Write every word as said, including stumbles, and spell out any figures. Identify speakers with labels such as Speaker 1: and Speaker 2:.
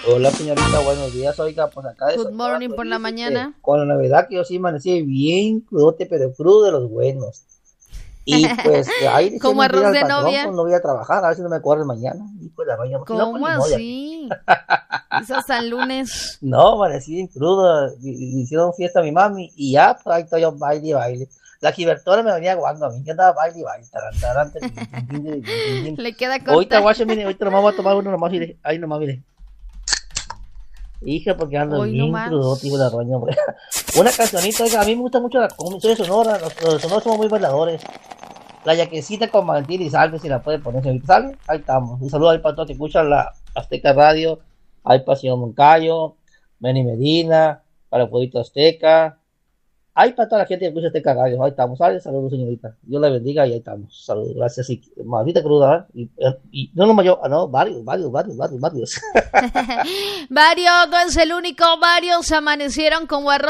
Speaker 1: Hola señorita, buenos días. Oiga, pues acá de
Speaker 2: Good
Speaker 1: Sonora,
Speaker 2: morning
Speaker 1: pues
Speaker 2: por la
Speaker 1: dice
Speaker 2: mañana.
Speaker 1: que con la novedad que yo sí amanecí bien crudote, pero crudo de los buenos. Y pues ahí
Speaker 2: Como
Speaker 1: diciendo
Speaker 2: arroz
Speaker 1: al
Speaker 2: de
Speaker 1: patrón, pues
Speaker 2: novia.
Speaker 1: no voy a trabajar, a ver si no me corres mañana. Y pues la mañana, si no, pues
Speaker 2: ¿Cómo
Speaker 1: ni modo de aquí.
Speaker 2: así? Hizo hasta el lunes.
Speaker 1: No, amanecí bien crudo. y- y Hicieron fiesta a mi mami y ya, pues ahí estoy yo baile y baile. La Gibertora me venía guando a mí, que andaba baile y baile. Taran, taran, tarin, tin, tin, tin, tin, tin, tin.
Speaker 2: Le queda
Speaker 1: Ahorita,
Speaker 2: corta.
Speaker 1: guacho, mire, ahorita nomás voy a tomar uno nomás, mire. Ahí nomás, mire. Hija, porque ando
Speaker 2: Hoy no
Speaker 1: bien crudo, tío, la
Speaker 2: más.
Speaker 1: roña, hombre. Una cancionita, oiga, a mí me gusta mucho la como soy de Sonora, los, los de Sonora somos muy bailadores. La yaquecita con Valentín y Salve, si la puede poner, señorita, ¿sale? Ahí estamos. Un saludo al patrón que escucha la Azteca Radio, al Pasión Moncayo, Benny Medina, para el Pueblito Azteca. Ahí para toda la gente que escucha Azteca Radio, ahí estamos, ¿sale? Saludos, señorita. Dios la bendiga y ahí estamos. Saludos, gracias. Y maldita cruda, ¿eh? Y, y no nomás yo, ah, no, varios, varios, varios, varios, varios.
Speaker 2: Varios, no es el único. Varios amanecieron como arroz